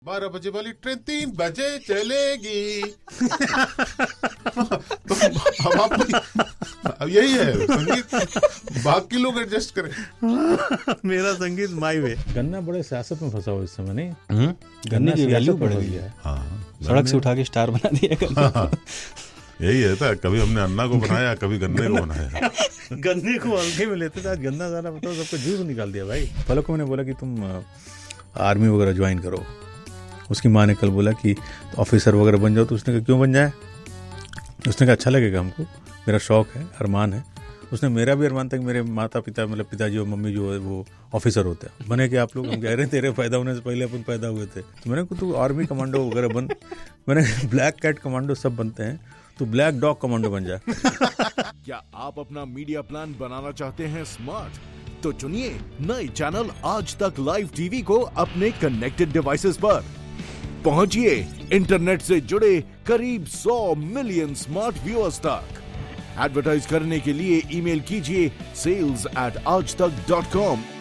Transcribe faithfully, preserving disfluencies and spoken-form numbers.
बारह बजे वाली ट्रेन तीन बजे चलेगी। तो अब आपको अब यही है संगीत, बाकी लोग एडजस्ट करें। मेरा संगीत माई वे। गन्ना बड़े सियासत में फंसा हुआ इस समय, नहीं गन्ने की वैल्यू बढ़ गई है। हाँ, सड़क से उठा के स्टार बना दिया। हाँ, यही है था, कभी हमने अन्ना को बनाया, कभी गन्ने को बनाया। गन्ने को हल्के में लेते थे, आज गन्ना ज़्यादा बताओ, सबको जूस निकाल दिया भाई। पलक को मैंने बोला कि तुम आर्मी वगैरह ज्वाइन करो। उसकी माँ ने कल बोला कि ऑफिसर वगैरह बन जाओ, तो उसने कहा क्यों बन जाए। उसने कहा अच्छा लगेगा हमको, मेरा शौक है, अरमान है। उसने मेरा भी अरमान था कि मेरे माता पिता मतलब पिताजी और मम्मी जो है वो ऑफिसर होते हैं। बने कि आप लोग, हम कह रहे हैं तेरे पैदा होने से पहले अपन पैदा हुए थे। तो मैंने कहा तू आर्मी कमांडो वगैरह बन। मैंने ब्लैक कैट कमांडो सब बनते हैं, तो ब्लैक डॉग कमांडो बन जाए। क्या आप अपना मीडिया प्लान बनाना चाहते हैं स्मार्ट? तो चुनिए नए चैनल आज तक लाइव टीवी को अपने कनेक्टेड डिवाइसेस पर। पहुंचिए इंटरनेट से जुड़े करीब सौ मिलियन स्मार्ट व्यूअर्स तक। एडवर्टाइज करने के लिए ईमेल कीजिए सेल्स एट आज तक डॉट कॉम